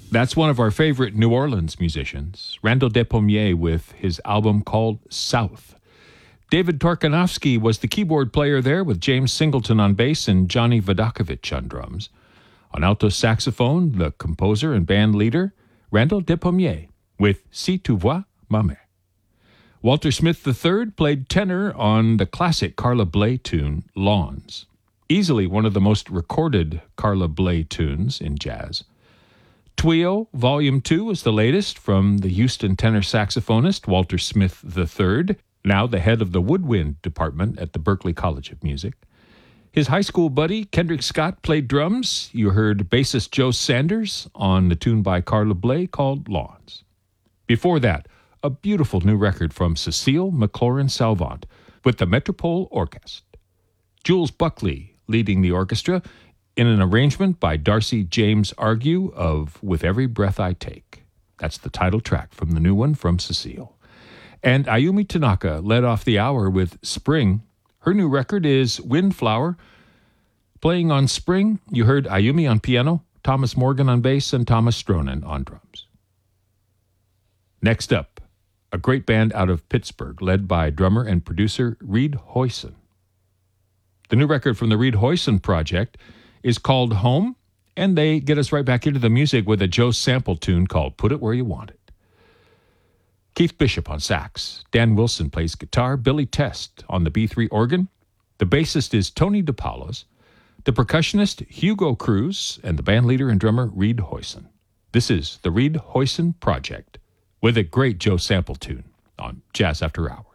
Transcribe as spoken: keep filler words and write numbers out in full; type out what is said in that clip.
That's one of our favorite New Orleans musicians, Randall Despommier, with his album called South. David Torkanovsky was the keyboard player there, with James Singleton on bass and Johnny Vodakovich on drums. On alto saxophone, the composer and band leader, Randall Despommier, with Si tu vois ma mère. Walter Smith the third played tenor on the classic Carla Bley tune, Lawns. Easily one of the most recorded Carla Bley tunes in jazz. Twio Volume two is the latest from the Houston tenor saxophonist Walter Smith the third, now the head of the woodwind department at the Berklee College of Music. His high school buddy, Kendrick Scott, played drums. You heard bassist Joe Sanders on the tune by Carla Bley called Lawns. Before that, a beautiful new record from Cecile McLaurin Salvant with the Metropole Orchestra. Jules Buckley leading the orchestra in an arrangement by Darcy James Argue of With Every Breath I Take. That's the title track from the new one from Cecile. And Ayumi Tanaka led off the hour with Spring. Her new record is Windflower. Playing on Spring, you heard Ayumi on piano, Thomas Morgan on bass, and Thomas Stronin on drums. Next up, a great band out of Pittsburgh led by drummer and producer Reed Hoyson. The new record from the Reed Hoyson Project is called Home, and they get us right back into the music with a Joe Sample tune called Put It Where You Want It. Keith Bishop on sax, Dan Wilson plays guitar, Billy Test on the B three organ, the bassist is Tony DePaulos, the percussionist Hugo Cruz, and the bandleader and drummer Reed Hoyson. This is the Reed Hoyson Project with a great Joe Sample tune on Jazz After Hours.